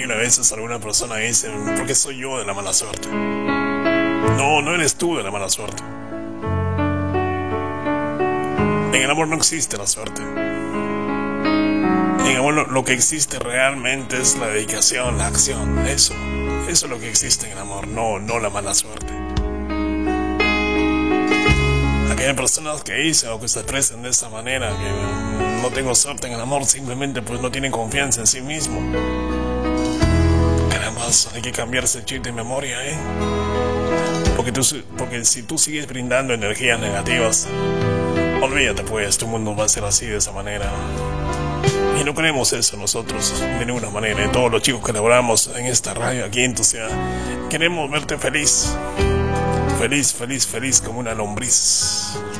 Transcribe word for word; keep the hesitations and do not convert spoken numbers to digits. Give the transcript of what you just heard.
a veces alguna persona dice, ¿por qué soy yo de la mala suerte? No, no eres tú de la mala suerte. En el amor no existe la suerte. En el amor lo, lo que existe realmente es la dedicación, la acción. Eso, eso es lo que existe en el amor, no, no la mala suerte. Aquellas personas que dicen o que se expresan de esa manera, que no tengo suerte en el amor, simplemente pues no tienen confianza en sí mismo. Caramba, hay que cambiarse el chip de memoria, ¿eh? Porque, tú, porque si tú sigues brindando energías negativas, olvídate pues, tu mundo va a ser así de esa manera. Y no queremos eso nosotros, de ninguna manera. Y todos los chicos que laboramos en esta radio aquí en tu ciudad, queremos verte feliz. Feliz, feliz, feliz como una lombriz.